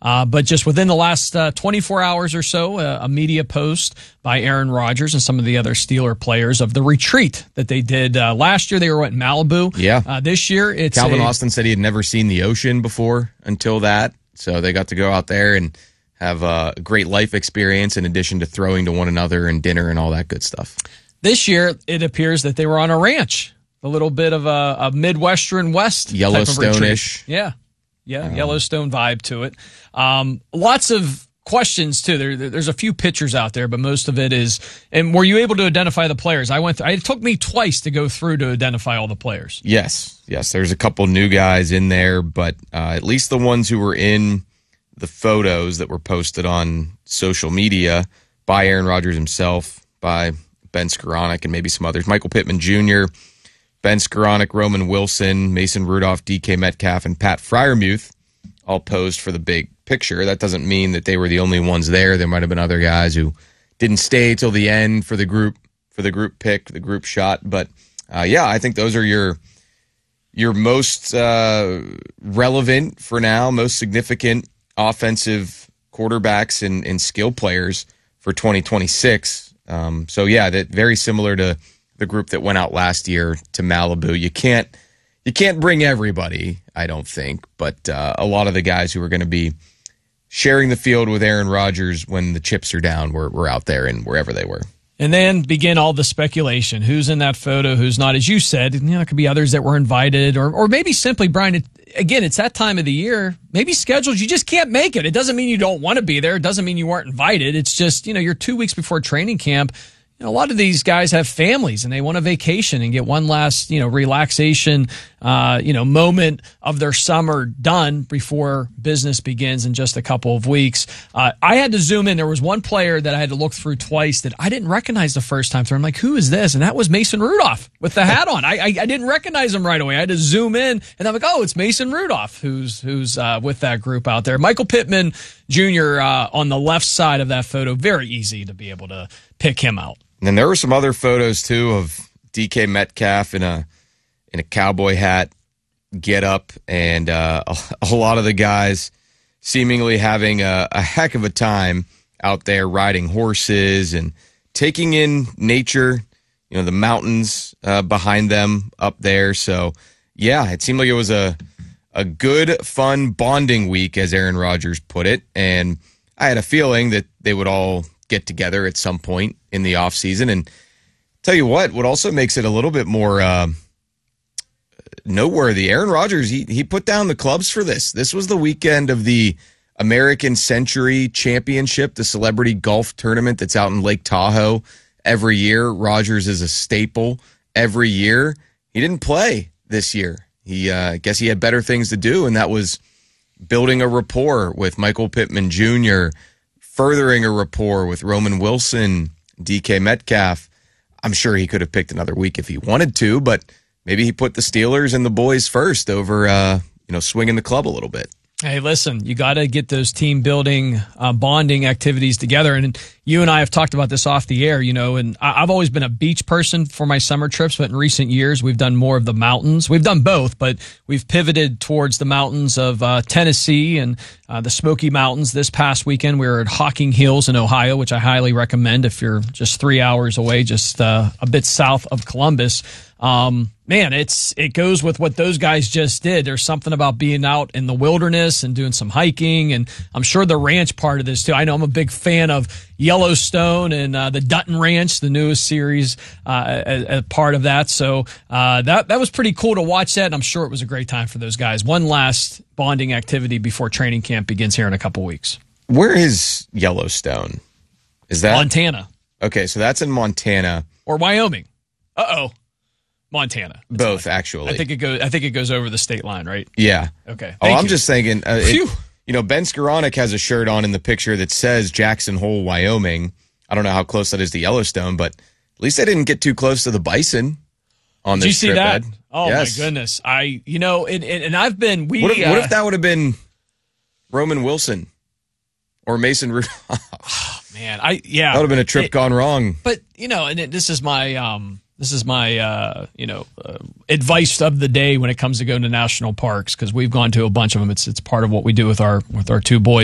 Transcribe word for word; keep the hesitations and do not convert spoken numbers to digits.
Uh, but just within the last uh, twenty-four hours or so, uh, a media post by Aaron Rodgers and some of the other Steeler players of the retreat that they did uh, last year. They were in Malibu. Yeah. Uh, this year, it's Calvin a, Austin said he had never seen the ocean before until that. So they got to go out there and have a great life experience in addition to throwing to one another and dinner and all that good stuff. This year, it appears that they were on a ranch, a little bit of a, a Midwestern West Yellowstone-ish. Yeah, yeah, um, Yellowstone vibe to it. Um, lots of questions, too. There, there's a few pictures out there, but most of it is, and were you able to identify the players? I went. Through, it took me twice to go through to identify all the players. Yes, yes, there's a couple new guys in there, but uh, at least the ones who were in the photos that were posted on social media by Aaron Rodgers himself, by Ben Skoranek, and maybe some others. Michael Pittman Junior, Ben Skoranek, Roman Wilson, Mason Rudolph, D K Metcalf, and Pat Freiermuth all posed for the big picture. That doesn't mean that they were the only ones there. There might have been other guys who didn't stay till the end for the group for the group pick, the group shot. But uh, yeah, I think those are your your most uh, relevant for now, most significant offensive quarterbacks and, and skill players for twenty twenty-six. Um, so yeah, that very similar to the group that went out last year to Malibu. You can't you can't bring everybody, I don't think, but uh, a lot of the guys who are going to be sharing the field with Aaron Rodgers when the chips are down were, were out there and wherever they were. And then begin all the speculation. Who's in that photo, who's not? As you said, you know, it could be others that were invited, or or maybe simply, Brian, it, again, it's that time of the year. Maybe scheduled, you just can't make it. It doesn't mean you don't want to be there. It doesn't mean you weren't invited. It's just, you know, you're two weeks before training camp. You know, a lot of these guys have families and they want a vacation and get one last, you know, relaxation, uh, you know, moment of their summer done before business begins in just a couple of weeks. Uh, I had to zoom in. There was one player that I had to look through twice that I didn't recognize the first time through. I'm like, who is this? And that was Mason Rudolph with the hat on. I, I, I didn't recognize him right away. I had to zoom in and I'm like, oh, it's Mason Rudolph who's, who's, uh, with that group out there. Michael Pittman Junior, uh, on the left side of that photo. Very easy to be able to pick him out. And then there were some other photos, too, of D K Metcalf in a in a cowboy hat get up, and uh, a, a lot of the guys seemingly having a, a heck of a time out there riding horses and taking in nature, you know, the mountains uh, behind them up there. So, yeah, it seemed like it was a, a good, fun bonding week, as Aaron Rodgers put it. And I had a feeling that they would all get together at some point in the offseason. And tell you what, what also makes it a little bit more uh, noteworthy, Aaron Rodgers, he, he put down the clubs for this. This was the weekend of the American Century Championship, the celebrity golf tournament that's out in Lake Tahoe every year. Rodgers is a staple every year. He didn't play this year. He, uh, I guess he had better things to do, and that was building a rapport with Michael Pittman Junior, furthering a rapport with Roman Wilson, D K Metcalf. I'm sure he could have picked another week if he wanted to, but maybe he put the Steelers and the boys first over, uh, you know, swinging the club a little bit. Hey, listen, you got to get those team building, uh, bonding activities together. And you and I have talked about this off the air, you know, and I've always been a beach person for my summer trips, but in recent years, we've done more of the mountains. We've done both, but we've pivoted towards the mountains of uh, Tennessee and uh, the Smoky Mountains. This past weekend, we were at Hocking Hills in Ohio, which I highly recommend if you're just three hours away, just uh, a bit south of Columbus. Um, man, it's, it goes with what those guys just did. There's something about being out in the wilderness and doing some hiking. And I'm sure the ranch part of this too. I know I'm a big fan of Yellowstone and, uh, the Dutton Ranch, the newest series, uh, as, as part of that. So, uh, that, that was pretty cool to watch that. And I'm sure it was a great time for those guys. One last bonding activity before training camp begins here in a couple weeks. Where is Yellowstone? Is that Montana? Okay. So that's in Montana or Wyoming. Uh-oh. Montana. Both, like, actually. I think it goes. I think it goes over the state line, right? Yeah. Okay. Oh, Thank I'm you. just thinking. Uh, it, you know, Ben Skoranek has a shirt on in the picture that says Jackson Hole, Wyoming. I don't know how close that is to Yellowstone, but at least they didn't get too close to the bison on this trip. Did you see that? Ed. Oh yes. my goodness! I, you know, and, and, and I've been. We. What if, uh, what if that would have been Roman Wilson or Mason Rudolph? Oh, man, I yeah. That would have been a trip it, gone wrong. But you know, and it, this is my um. This is my, uh, you know, uh, advice of the day when it comes to going to national parks, because we've gone to a bunch of them. It's it's part of what we do with our with our two boys.